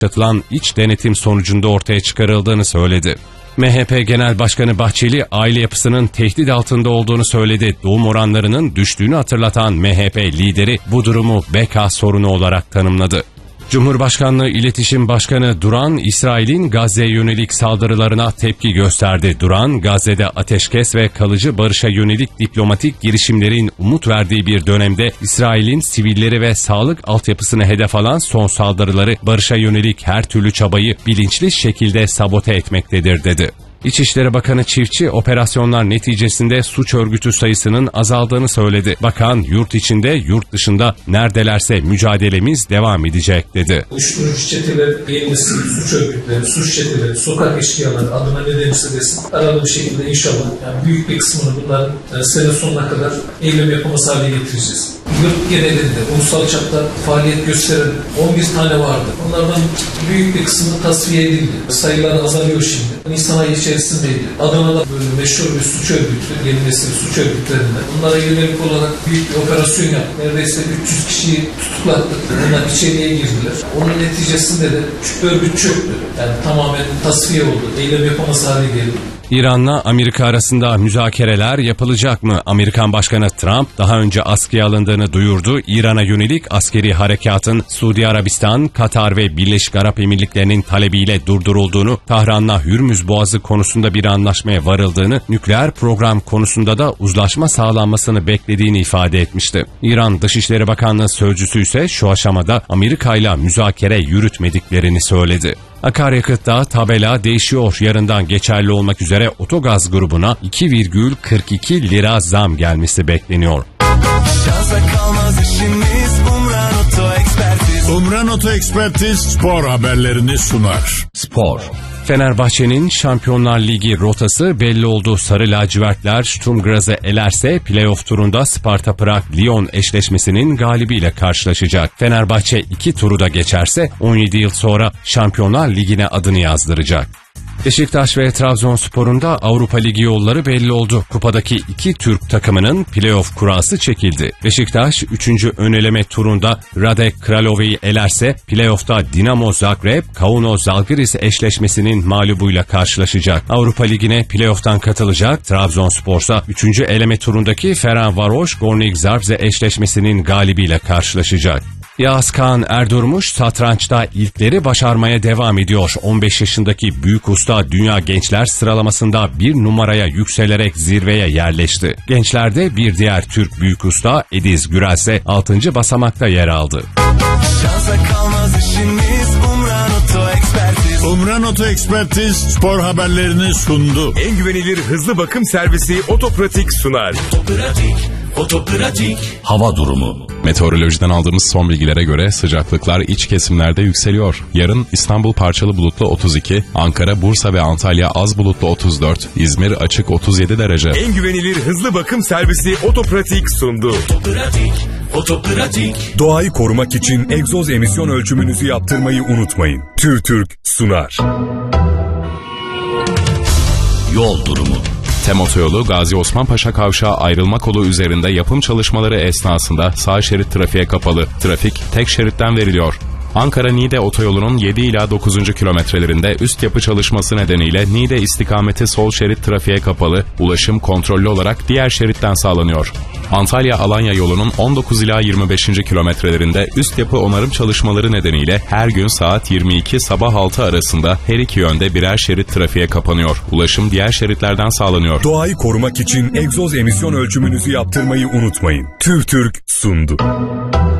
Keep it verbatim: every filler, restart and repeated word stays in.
başlatılan iç denetim sonucunda ortaya çıkarıldığını söyledi. M H P Genel Başkanı Bahçeli, aile yapısının tehdit altında olduğunu söyledi. Doğum oranlarının düştüğünü hatırlatan M H P lideri bu durumu B K sorunu olarak tanımladı. Cumhurbaşkanlığı İletişim Başkanı Duran, İsrail'in Gazze'ye yönelik saldırılarına tepki gösterdi. Duran, Gazze'de ateşkes ve kalıcı barışa yönelik diplomatik girişimlerin umut verdiği bir dönemde İsrail'in sivilleri ve sağlık altyapısını hedef alan son saldırıları barışa yönelik her türlü çabayı bilinçli şekilde sabote etmektedir dedi. İçişleri Bakanı Çiftçi, operasyonlar neticesinde suç örgütü sayısının azaldığını söyledi. Bakan, yurt içinde, yurt dışında neredelerse mücadelemiz devam edecek dedi. Uyuşturucu çeteleri, yeni nesil suç örgütleri, suç çeteleri, sokak eşkıyaları adına ne denirse desin, aralı bir şekilde inşallah yani büyük bir kısmını bunların e, sene sonuna kadar eylem yapılması haline getireceğiz. Yurt genelinde, ulusal çapta faaliyet gösteren on bir tane vardı. Onlardan büyük bir kısmı tasfiye edildi. Sayılar azalıyor şimdi. Nisan ayı içerisindeydi. Adana'da böyle meşhur bir suç örgütü, yeni nesil suç örgütlerinde. Bunlara yönelik olarak büyük bir operasyon yaptık. Neredeyse üç yüz kişiyi tutuklattık. Bunlar içeriye girdiler. Onun neticesinde de örgüt çöktü. Yani tamamen tasfiye oldu. Eylem yapamaz hale geldi. İran'la Amerika arasında müzakereler yapılacak mı? Amerikan Başkanı Trump daha önce askıya alındığını duyurdu. İran'a yönelik askeri harekatın Suudi Arabistan, Katar ve Birleşik Arap Emirlikleri'nin talebiyle durdurulduğunu, Tahran'la Hürmüz Boğazı konusunda bir anlaşmaya varıldığını, nükleer program konusunda da uzlaşma sağlanmasını beklediğini ifade etmişti. İran Dışişleri Bakanlığı sözcüsü ise şu aşamada Amerika ile müzakere yürütmediklerini söyledi. Akaryakıtta tabela değişiyor. Yarından geçerli olmak üzere Otogaz grubuna iki virgül kırk iki lira zam gelmesi bekleniyor. Umran Oto Ekspertiz spor haberlerini sunar. Spor. Fenerbahçe'nin Şampiyonlar Ligi rotası belli oldu. Sarı lacivertler Sturm Graz'ı elerse playoff turunda Sparta Prag-Lyon eşleşmesinin galibiyle karşılaşacak. Fenerbahçe iki turu da geçerse on yedi yıl sonra Şampiyonlar Ligi'ne adını yazdıracak. Beşiktaş ve Trabzonspor'un da Avrupa Ligi yolları belli oldu. Kupadaki iki Türk takımının playoff kurası çekildi. Beşiktaş üçüncü öneleme turunda Radek Kralova'yı elerse playoff'ta Dinamo Zagreb, Kauno Zalgiris eşleşmesinin mağlubuyla karşılaşacak. Avrupa Ligi'ne playoff'tan katılacak. Trabzonspor'sa üçüncü eleme turundaki Ferencvaros Gornik Zabrze eşleşmesinin galibiyle karşılaşacak. Yağızkan Erdurmuş satrançta ilkleri başarmaya devam ediyor. on beş yaşındaki büyük usta dünya gençler sıralamasında bir numaraya yükselerek zirveye yerleşti. Gençlerde bir diğer Türk büyük usta Ediz Gürel ise altıncı basamakta yer aldı. Umran Oto Ekspertiz spor haberlerini sundu. En güvenilir hızlı bakım servisi Otopratik sunar. Otopratik, Otopratik. Hava durumu. Meteorolojiden aldığımız son bilgilere göre sıcaklıklar iç kesimlerde yükseliyor. Yarın İstanbul parçalı bulutlu otuz iki, Ankara, Bursa ve Antalya az bulutlu otuz dört, İzmir açık otuz yedi derece. En güvenilir hızlı bakım servisi Otopratik sundu. Otopratik, Otopratik. Doğayı korumak için egzoz emisyon ölçümünüzü yaptırmayı unutmayın. TÜRTÜRK sunar. Yol durumu. TEM Otoyolu Gazi Osman Paşa Kavşağı ayrılma kolu üzerinde yapım çalışmaları esnasında sağ şerit trafiğe kapalı. Trafik tek şeritten veriliyor. Ankara-Niğde otoyolunun yedi ila dokuzuncu kilometrelerinde üst yapı çalışması nedeniyle Niğde istikameti sol şerit trafiğe kapalı, ulaşım kontrollü olarak diğer şeritten sağlanıyor. Antalya-Alanya yolunun on dokuz ila yirmi beşinci kilometrelerinde üst yapı onarım çalışmaları nedeniyle her gün saat yirmi iki sabah altı arasında her iki yönde birer şerit trafiğe kapanıyor. Ulaşım diğer şeritlerden sağlanıyor. Doğayı korumak için egzoz emisyon ölçümünüzü yaptırmayı unutmayın. TÜRTÜRK sundu.